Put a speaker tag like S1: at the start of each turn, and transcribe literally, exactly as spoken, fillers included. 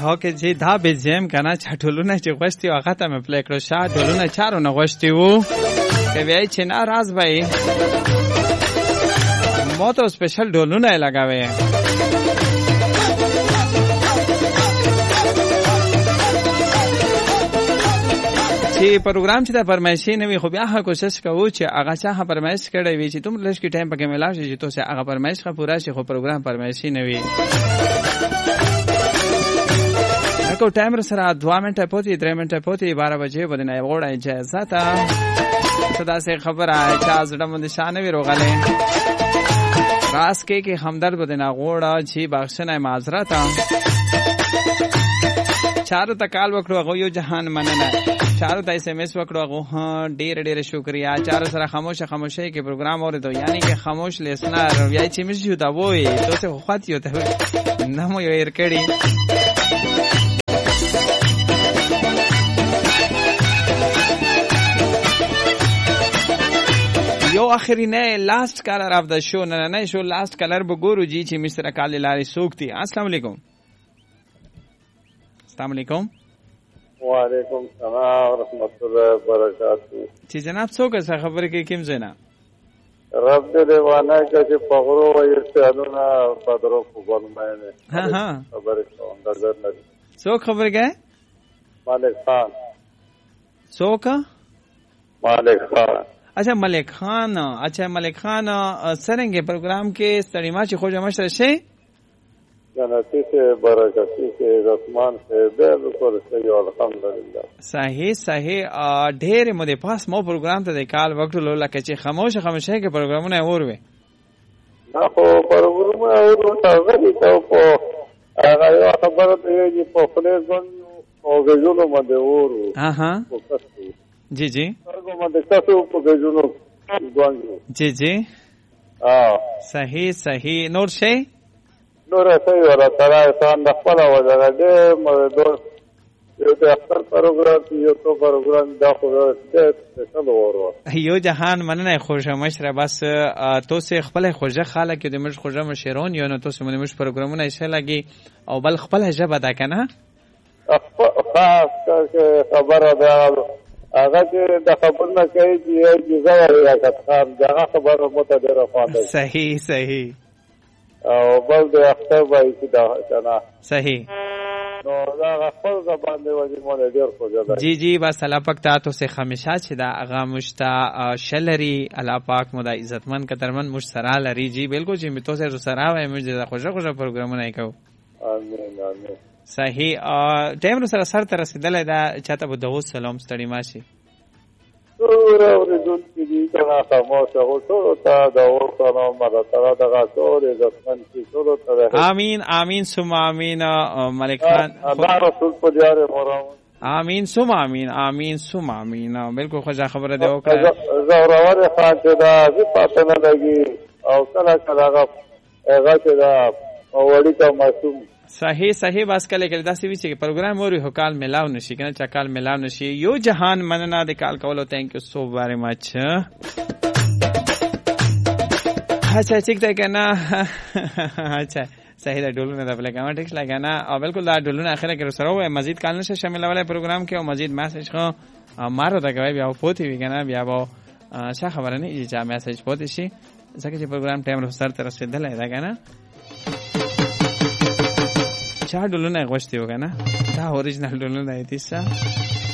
S1: هوکې چې دا به زم کنه چټولونه چې غوښتي هغه ته مې پلی کړو شا ډولونه چارونه غوښتي وو که وایي چې نه راز به ما ته سپیشل ډولونه یې لګوي چې پروګرام چې د فرمایشي نه وي خو بیا هغه کوشش کوو چې هغه چا فرمایش کړی وي چې تم لږ کې ټایم پکې ملاو شي چې تاسو هغه فرمایش ښه پوره شي خو پروګرام فرمایشي نه وي کو ټایم سره دوه منټه پوتې درې منټه پوتې بارہ بجې باندې نه وړه اجازه تا صدا سے خبره چې ازډه مند شانه وی روغله راس کې کې همدرد باندې نه وړه چې بخښنه معذرت چارو تکال وکړو هغه یو جهان مننه چارو ته ایس ایم ایس وکړو هغه ډېر ډېر شکریا چارو سره خاموشه خاموشه کې پروګرام اورېدو یعنی کې خاموش لیسنر یای چې مې شو دا وای تاسو خو خاطی ته نه مو یې ور کړی یو اخرینه لاست کالر اف د شو نه نه شو لاست کالر بګورو جی چې مستر کال لاري سوکتی السلام علیکم السلام علیکم
S2: وعلیکم السلام ورحمۃ اللہ وبرکاتہ
S1: چې جناب څوک څه خبره کې کوم زینا
S2: رب دې دیوانه کې پغرو وایي څانونه بدرو په باندې
S1: ها ها
S2: خبره کوم نظر نه
S1: څوک خبر گئے
S2: مالک خان
S1: څوک
S2: مالک خان
S1: اچھا ملک خان اچھا ملک خان سرنګ پروګرام کې ستړیما چې خوږه مشر شي
S2: جنتی سے برکتی سے رحمان سے بالکل صحیح الحمدلله
S1: صحیح صحیح ډېر مو د پاس مو پروګرام ته د کال وخت لولا کې چې خاموشه خاموشه کې پروګرامونه اوروي
S2: نه خو پروګرامونه اورو تاسو ته په هغه یو خبره دی چې په خپل ځان او غوږونو باندې اورو
S1: ها ها جی جی
S2: هغه باندې تاسو په غوږونو ځوانګو
S1: جی جی
S2: اه
S1: صحیح صحیح نور شي
S2: نور صحیح ولا ترا انسان د خپل وجه دې مردو یو د اختر پروګرام یو تو پروګرام دا خو دې څه ورو
S1: یو جهان مننه خوشا مشره بس تو سه خپل خوجه خاله کې د مش خوجه مشرون یو نو تو سه مش پروګرامونه یې لګي او بل خپل جبه دا کنه
S2: خاص خبره ده هغه چې د خبر نه کوي چې اجازه ورکړه خام دا خبره متدره فاده
S1: صحیح صحیح
S2: او بل د اختر وایي چې دا کنه
S1: صحیح
S2: نو دا خپل زبان دی وځي مونږ ډیر خو ځای
S1: جی جی بس الله پاک تاسو سے خمیشا چې دا اغا مشتا شلری الله پاک مو د عزتمن قدرمن مشترا لري جی بالکل چې میتو سره سره وای موږ د خوشا خوشا پروګرامونه کوو
S2: امين امين
S1: صحیح ټیم سره سره تر رسیدل دا چاته به دوه سلام ستړي ماشي
S2: ټول اوریدون کې دي کنه خاموشه هو ټول ته دا ورته مرته دا ټول عزتمن چې ټول ته
S1: امين امين ثم امين ملک خان
S2: الله رسول په دیار مورم
S1: امين ثم امين امين ثم امين بالکل خوشا خبره دی او
S2: زوراور خان چې دا زی پاتې نه لګي او کله کله هغه هغه چې دا وړي کا معصوم
S1: صحیح صحیح بس کله کله داسې وی چې پروګرام اوري هو کال ملاو نشي کنه چا کال ملاو نشي یو جهان مننه د کال کولو تھینک یو سو ویری مچ اچھا ٹھیک ہے کنه اچھا صحیح دا ډولونه د پلیګاما ټیکس لګانا او بالکل دا ډولونه اخره کې سره وای مزید کال نشه شامل ولای پروګرام کې او مزید میسج خو مارو دا کوي بیا پوتې وی کنه بیا وو څه خبره نه چې میسج پوتې شي ځکه چې پروګرام ټایم سره تر رسیدل دا کنه چا ډولونه غوښتي وکنه دا اوریجنل ډولونه دي څه